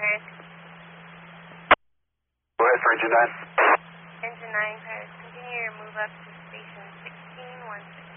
Paris. Go ahead for engine 9. Engine 9, Paris. Continue your move up to station 1616.